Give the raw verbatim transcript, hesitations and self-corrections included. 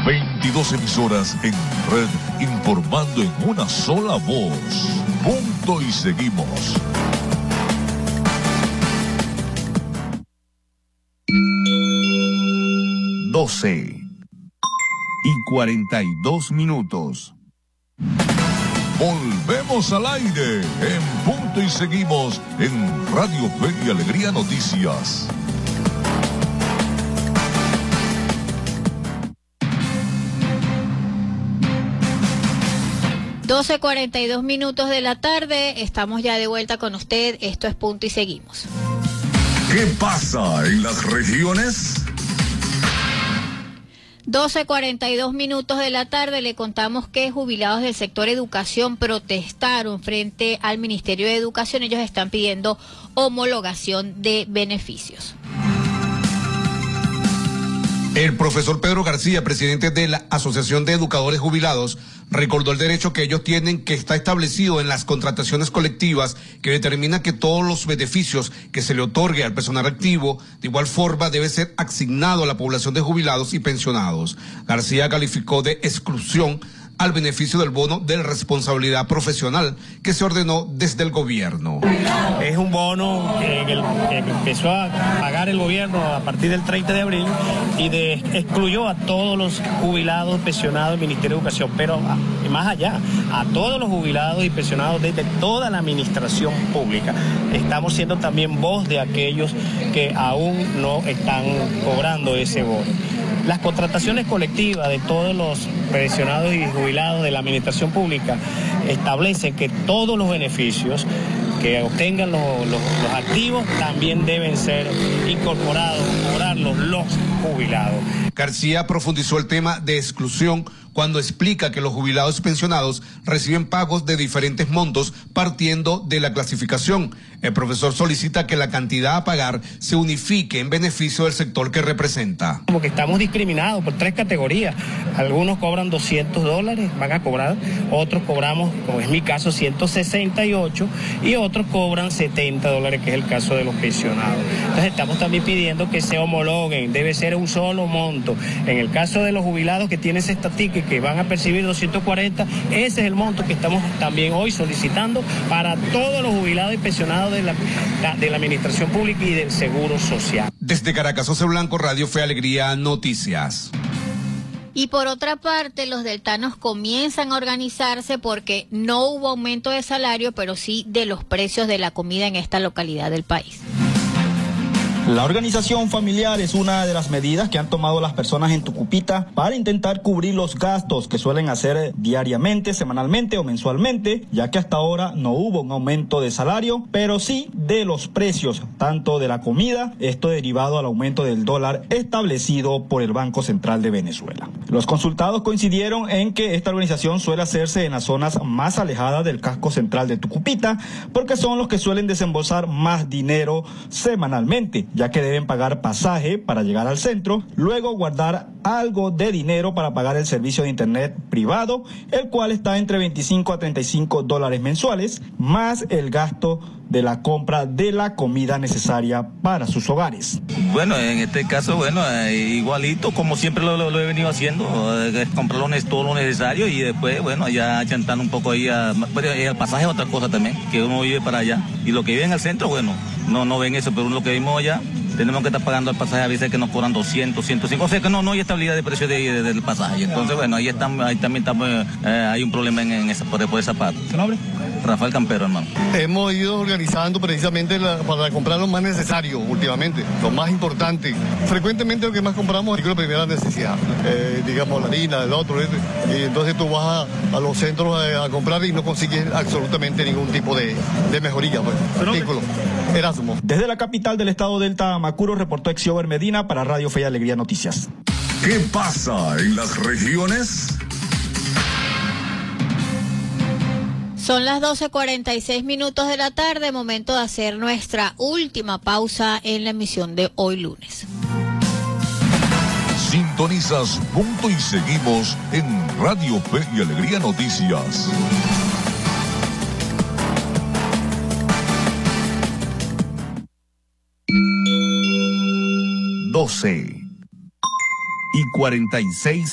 veintidós emisoras en red informando en una sola voz. Punto y seguimos. doce y cuarenta y dos minutos. Volvemos al aire en Punto y Seguimos en Radio Fe y Alegría Noticias. doce cuarenta y dos minutos de la tarde, estamos ya de vuelta con usted, esto es Punto y Seguimos. ¿Qué pasa en las regiones? doce cuarenta y dos minutos de la tarde, le contamos que jubilados del sector educación protestaron frente al Ministerio de Educación. Ellos están pidiendo homologación de beneficios. El profesor Pedro García, presidente de la Asociación de Educadores Jubilados, recordó el derecho que ellos tienen, que está establecido en las contrataciones colectivas, que determina que todos los beneficios que se le otorgue al personal activo, de igual forma debe ser asignado a la población de jubilados y pensionados. García calificó de exclusión al beneficio del bono de responsabilidad profesional que se ordenó desde el gobierno. Es un bono que, el, que empezó a pagar el gobierno a partir del treinta de abril y de, excluyó a todos los jubilados pensionados del Ministerio de Educación, pero a, más allá, a todos los jubilados y pensionados desde toda la administración pública. Estamos siendo también voz de aquellos que aún no están cobrando ese bono. Las contrataciones colectivas de todos los pensionados y jubilados de la administración pública establecen que todos los beneficios que obtengan los, los, los activos también deben ser incorporados, cobrarlos los jubilados. García profundizó el tema de exclusión cuando explica que los jubilados y pensionados reciben pagos de diferentes montos partiendo de la clasificación. El profesor solicita que la cantidad a pagar se unifique en beneficio del sector que representa. Como que estamos discriminados por tres categorías. Algunos cobran doscientos dólares, van a cobrar, otros cobramos, como es mi caso, ciento sesenta y ocho, y otros cobran setenta dólares, que es el caso de los pensionados. Entonces estamos también pidiendo que se homologuen, debe ser un solo monto. En el caso de los jubilados que tienen ese ticket, que van a percibir doscientos cuarenta, ese es el monto que estamos también hoy solicitando para todos los jubilados y pensionados de la, de la administración pública y del Seguro Social. Desde Caracas, José Blanco, Radio Fe Alegría Noticias. Y por otra parte, los deltanos comienzan a organizarse porque no hubo aumento de salario, pero sí de los precios de la comida en esta localidad del país. La organización familiar es una de las medidas que han tomado las personas en Tucupita para intentar cubrir los gastos que suelen hacer diariamente, semanalmente o mensualmente, ya que hasta ahora no hubo un aumento de salario, pero sí de los precios, tanto de la comida, esto derivado al aumento del dólar establecido por el Banco Central de Venezuela. Los consultados coincidieron en que esta organización suele hacerse en las zonas más alejadas del casco central de Tucupita, porque son los que suelen desembolsar más dinero semanalmente, ya que deben pagar pasaje para llegar al centro, luego guardar algo de dinero para pagar el servicio de internet privado, el cual está entre veinticinco a treinta y cinco dólares mensuales, más el gasto de la compra de la comida necesaria para sus hogares. Bueno, en este caso, bueno, eh, igualito como siempre lo, lo, lo he venido haciendo, eh, comprar lo, todo lo necesario y después, bueno, ya chantando un poco ahí, a, bueno, el pasaje es otra cosa también, que uno vive para allá. Y lo que vive en el centro, bueno, no, no ven eso, pero lo que vimos allá, tenemos que estar pagando el pasaje, a veces que nos cobran doscientos, ciento cinco, o sea que no, no hay estabilidad de precio de, de, del pasaje. Entonces, bueno, ahí, estamos, ahí también estamos, eh, hay un problema en, en esa, por, por esa parte. ¿Su nombre? Rafael Campero, hermano. Hemos ido organizando precisamente la, para comprar lo más necesario últimamente, lo más importante. Frecuentemente lo que más compramos es la primera necesidad, eh, digamos la harina, el otro, ¿eh? Y entonces tú vas a, a los centros a, a comprar y no consigues absolutamente ningún tipo de, de mejoría. Pues. Artículo. Erasmo. Desde la capital del estado Delta, Macuro, reportó Exiober Medina para Radio Fe y Alegría Noticias. ¿Qué pasa en las regiones? Son las doce cuarenta y seis minutos de la tarde, momento de hacer nuestra última pausa en la emisión de hoy lunes. Sintonizas Punto y Seguimos en Radio Fe y Alegría Noticias. doce y cuarenta y seis